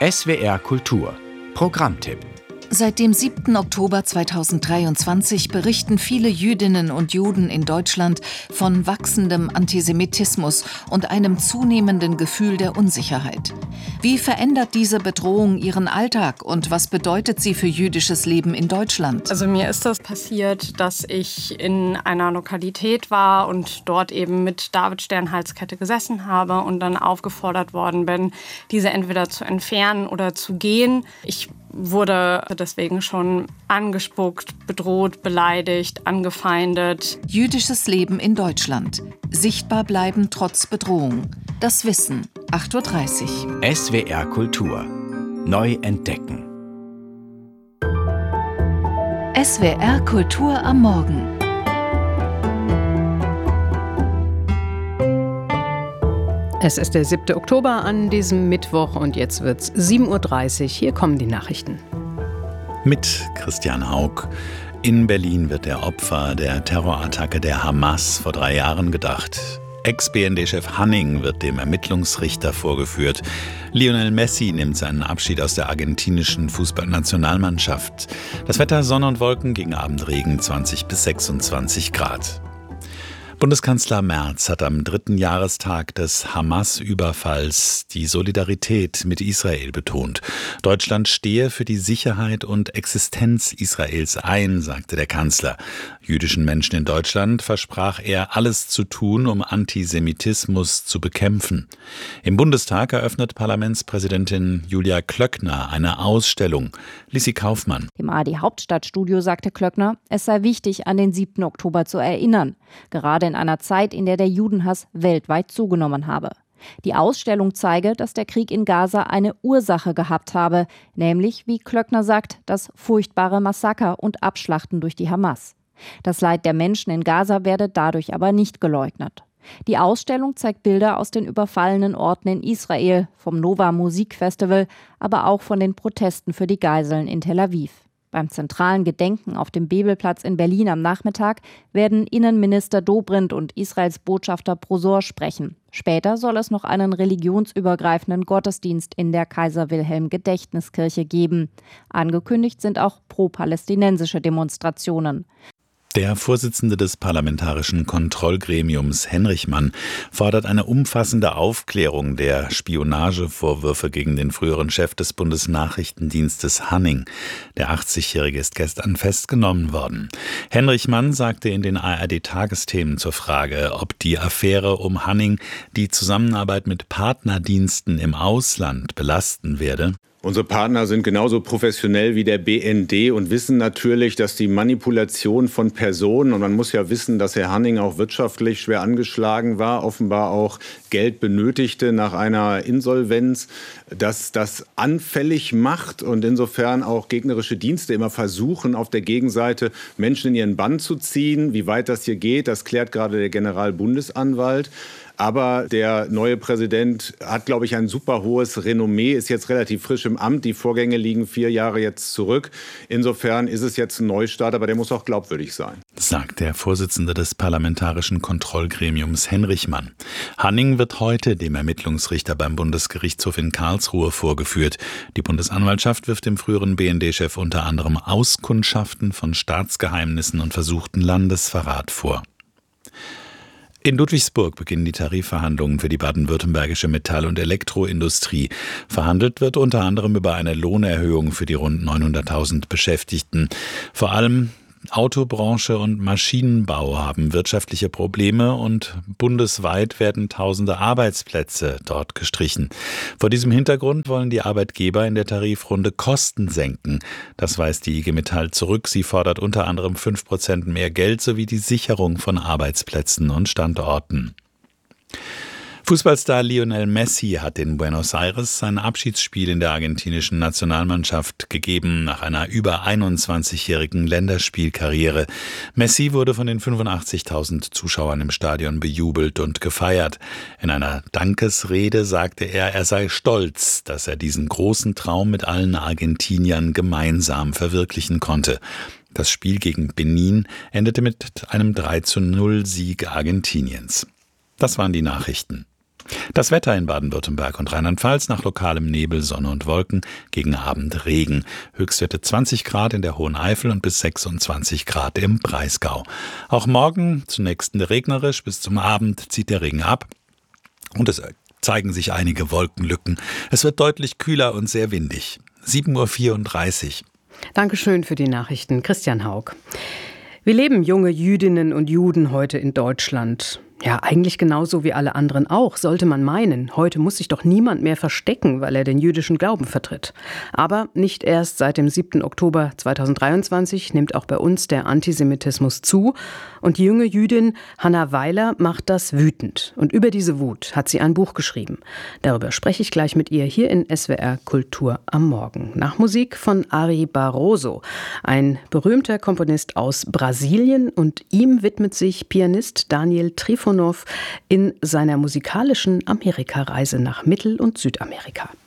SWR Kultur Programmtipp. Seit dem 7. Oktober 2023 berichten viele Jüdinnen und Juden in Deutschland von wachsendem Antisemitismus und einem zunehmenden Gefühl der Unsicherheit. Wie verändert diese Bedrohung ihren Alltag und was bedeutet sie für jüdisches Leben in Deutschland? Also mir ist das passiert, dass ich in einer Lokalität war und dort eben mit David-Stern-Halskette gesessen habe und dann aufgefordert worden bin, diese entweder zu entfernen oder zu gehen. Ich wurde deswegen schon angespuckt, bedroht, beleidigt, angefeindet. Jüdisches Leben in Deutschland. Sichtbar bleiben trotz Bedrohung. Das Wissen. 8.30 Uhr. SWR Kultur. Neu entdecken. SWR Kultur am Morgen. Es ist der 7. Oktober an diesem Mittwoch und jetzt wird's 7.30 Uhr. Hier kommen die Nachrichten. Mit Christian Haug. In Berlin wird der Opfer der Terrorattacke der Hamas vor 3 Jahren gedacht. Ex-BND-Chef Hanning wird dem Ermittlungsrichter vorgeführt. Lionel Messi nimmt seinen Abschied aus der argentinischen Fußballnationalmannschaft. Das Wetter: Sonne und Wolken, gegen Abend Regen, 20 bis 26 Grad. Bundeskanzler Merz hat am 3. Jahrestag des Hamas-Überfalls die Solidarität mit Israel betont. Deutschland stehe für die Sicherheit und Existenz Israels ein, sagte der Kanzler. Jüdischen Menschen in Deutschland versprach er, alles zu tun, um Antisemitismus zu bekämpfen. Im Bundestag eröffnet Parlamentspräsidentin Julia Klöckner eine Ausstellung. Lissi Kaufmann. Im ARD Hauptstadtstudio sagte Klöckner, es sei wichtig, an den 7. Oktober zu erinnern. Gerade in einer Zeit, in der der Judenhass weltweit zugenommen habe. Die Ausstellung zeige, dass der Krieg in Gaza eine Ursache gehabt habe, nämlich, wie Klöckner sagt, das furchtbare Massaker und Abschlachten durch die Hamas. Das Leid der Menschen in Gaza werde dadurch aber nicht geleugnet. Die Ausstellung zeigt Bilder aus den überfallenen Orten in Israel, vom Nova Musikfestival, aber auch von den Protesten für die Geiseln in Tel Aviv. Beim zentralen Gedenken auf dem Bebelplatz in Berlin am Nachmittag werden Innenminister Dobrindt und Israels Botschafter Prosor sprechen. Später soll es noch einen religionsübergreifenden Gottesdienst in der Kaiser-Wilhelm-Gedächtniskirche geben. Angekündigt sind auch pro-palästinensische Demonstrationen. Der Vorsitzende des Parlamentarischen Kontrollgremiums, Henrichmann, fordert eine umfassende Aufklärung der Spionagevorwürfe gegen den früheren Chef des Bundesnachrichtendienstes Hanning. Der 80-Jährige ist gestern festgenommen worden. Henrichmann sagte in den ARD-Tagesthemen zur Frage, ob die Affäre um Hanning die Zusammenarbeit mit Partnerdiensten im Ausland belasten werde. Unsere Partner sind genauso professionell wie der BND und wissen natürlich, dass die Manipulation von Personen, und man muss ja wissen, dass Herr Hanning auch wirtschaftlich schwer angeschlagen war, offenbar auch Geld benötigte nach einer Insolvenz, dass das anfällig macht und insofern auch gegnerische Dienste immer versuchen, auf der Gegenseite Menschen in ihren Bann zu ziehen. Wie weit das hier geht, das klärt gerade der Generalbundesanwalt. Aber der neue Präsident hat, glaube ich, ein super hohes Renommee, ist jetzt relativ frisch im Amt. Die Vorgänge liegen 4 Jahre jetzt zurück. Insofern ist es jetzt ein Neustart, aber der muss auch glaubwürdig sein. Sagt der Vorsitzende des Parlamentarischen Kontrollgremiums Henrichmann. Hanning wird heute dem Ermittlungsrichter beim Bundesgerichtshof in Karlsruhe vorgeführt. Die Bundesanwaltschaft wirft dem früheren BND-Chef unter anderem Auskundschaften von Staatsgeheimnissen und versuchten Landesverrat vor. In Ludwigsburg beginnen die Tarifverhandlungen für die baden-württembergische Metall- und Elektroindustrie. Verhandelt wird unter anderem über eine Lohnerhöhung für die rund 900.000 Beschäftigten. Vor allem Autobranche und Maschinenbau haben wirtschaftliche Probleme und bundesweit werden tausende Arbeitsplätze dort gestrichen. Vor diesem Hintergrund wollen die Arbeitgeber in der Tarifrunde Kosten senken. Das weist die IG Metall zurück. Sie fordert unter anderem 5% mehr Geld sowie die Sicherung von Arbeitsplätzen und Standorten. Fußballstar Lionel Messi hat in Buenos Aires sein Abschiedsspiel in der argentinischen Nationalmannschaft gegeben nach einer über 21-jährigen Länderspielkarriere. Messi wurde von den 85.000 Zuschauern im Stadion bejubelt und gefeiert. In einer Dankesrede sagte er sei stolz, dass er diesen großen Traum mit allen Argentiniern gemeinsam verwirklichen konnte. Das Spiel gegen Benin endete mit einem 3:0 Sieg Argentiniens. Das waren die Nachrichten. Das Wetter in Baden-Württemberg und Rheinland-Pfalz: nach lokalem Nebel, Sonne und Wolken, gegen Abend Regen. Höchstwerte 20 Grad in der Hohen Eifel und bis 26 Grad im Breisgau. Auch morgen zunächst regnerisch, bis zum Abend zieht der Regen ab und es zeigen sich einige Wolkenlücken. Es wird deutlich kühler und sehr windig. 7:34 Uhr. Dankeschön für die Nachrichten, Christian Haug. Wie leben junge Jüdinnen und Juden heute in Deutschland? Ja, eigentlich genauso wie alle anderen auch, sollte man meinen. Heute muss sich doch niemand mehr verstecken, weil er den jüdischen Glauben vertritt. Aber nicht erst seit dem 7. Oktober 2023 nimmt auch bei uns der Antisemitismus zu. Und die junge Jüdin Hanna Weiler macht das wütend. Und über diese Wut hat sie ein Buch geschrieben. Darüber spreche ich gleich mit ihr hier in SWR Kultur am Morgen. Nach Musik von Ari Barroso, ein berühmter Komponist aus Brasilien. Und ihm widmet sich Pianist Daniel Trifonov in seiner musikalischen Amerikareise nach Mittel- und Südamerika.